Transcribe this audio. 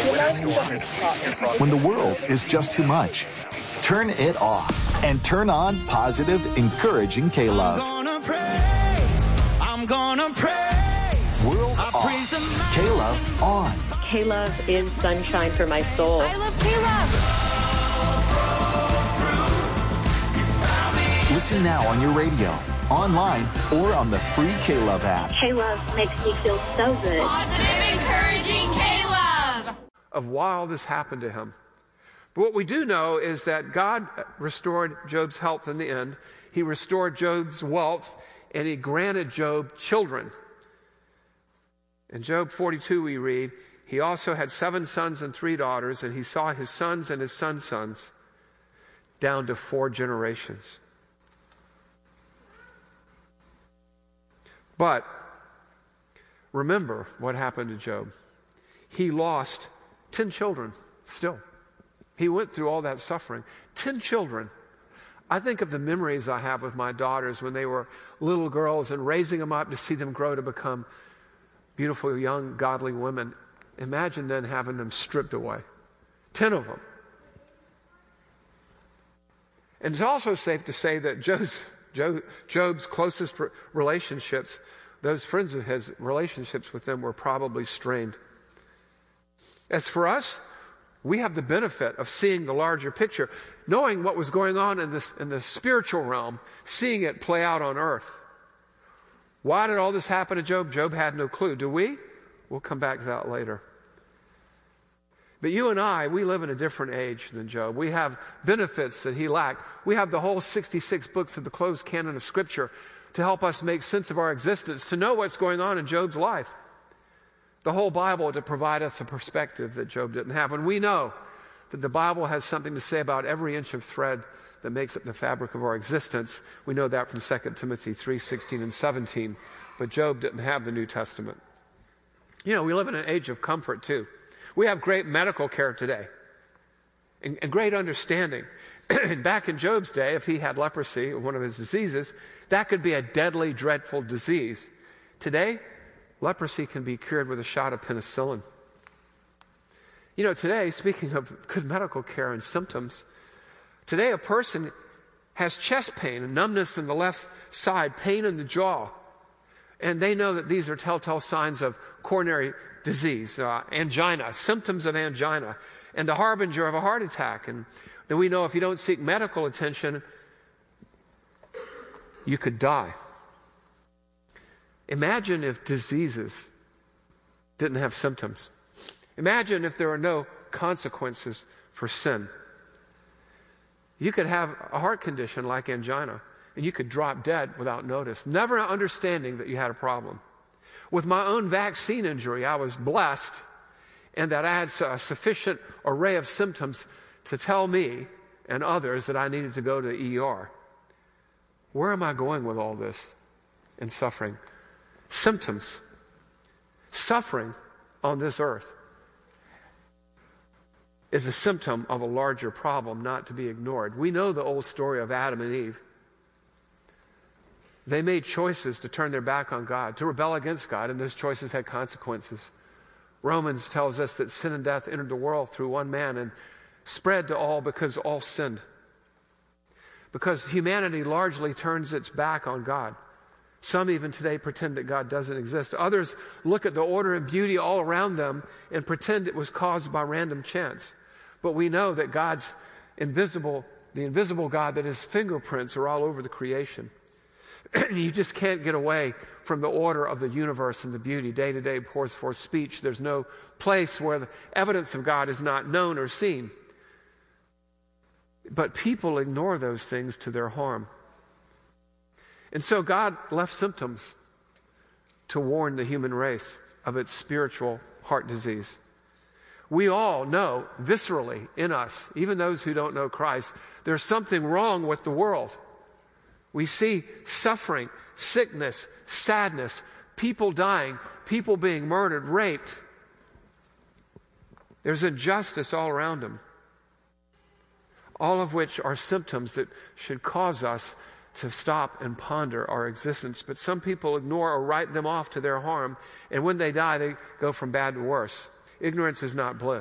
When the world is just too much, turn it off and turn on positive, encouraging K-Love. I'm gonna praise. World off. K-Love on. K-Love is sunshine for my soul. I love K-Love. Listen now on your radio, online, or on the free K-Love app. K-Love makes me feel so good. Positive, encouraging K-Love. Of why all this happened to him. But what we do know is that God restored Job's health in the end. He restored Job's wealth, and he granted Job children. In Job 42 we read, he also had 7 sons and 3 daughters, and he saw his sons and his sons' sons down to 4 generations. But remember what happened to Job. He lost 10 children still. He went through all that suffering. 10 children. I think of the memories I have with my daughters when they were little girls and raising them up to see them grow to become beautiful, young, godly women. Imagine then having them stripped away. 10 of them. And it's also safe to say that Job's closest relationships, those friends of his, relationships with them were probably strained. As for us, we have the benefit of seeing the larger picture, knowing what was going on in the spiritual realm, seeing it play out on earth. Why did all this happen to Job? Job had no clue. Do we? We'll come back to that later. But you and I, we live in a different age than Job. We have benefits that he lacked. We have the whole 66 books of the closed canon of Scripture to help us make sense of our existence, to know what's going on in Job's life. The whole Bible to provide us a perspective that Job didn't have. And we know that the Bible has something to say about every inch of thread that makes up the fabric of our existence. We know that from 2 Timothy 3:16 and 17. But Job didn't have the New Testament. You know, we live in an age of comfort too. We have great medical care today and great understanding. Back in Job's day, if he had leprosy, one of his diseases, that could be a deadly, dreadful disease. Today, leprosy can be cured with a shot of penicillin. You know, today, speaking of good medical care and symptoms, today a person has chest pain and numbness in the left side, pain in the jaw. And they know that these are telltale signs of coronary disease, angina, symptoms of angina, and the harbinger of a heart attack. And then we know if you don't seek medical attention, you could die. Imagine if diseases didn't have symptoms. Imagine if there were no consequences for sin. You could have a heart condition like angina, and you could drop dead without notice, never understanding that you had a problem. With my own vaccine injury, I was blessed in that I had a sufficient array of symptoms to tell me and others that I needed to go to the ER. Where am I going with all this and suffering? Symptoms. Suffering on this earth is a symptom of a larger problem not to be ignored. We know the old story of Adam and Eve. They made choices to turn their back on God, to rebel against God, and those choices had consequences. Romans tells us that sin and death entered the world through one man and spread to all because all sinned. Because humanity largely turns its back on God. Some even today pretend that God doesn't exist. Others look at the order and beauty all around them and pretend it was caused by random chance. But we know that God's invisible, the invisible God, that his fingerprints are all over the creation. You just can't get away from the order of the universe and the beauty. Day to day pours forth speech. There's no place where the evidence of God is not known or seen. But people ignore those things to their harm. And so God left symptoms to warn the human race of its spiritual heart disease. We all know viscerally in us, even those who don't know Christ, there's something wrong with the world. We see suffering, sickness, sadness, people dying, people being murdered, raped. There's injustice all around them. All of which are symptoms that should cause us to stop and ponder our existence. But some people ignore or write them off to their harm, and when they die, they go from bad to worse. Ignorance is not bliss.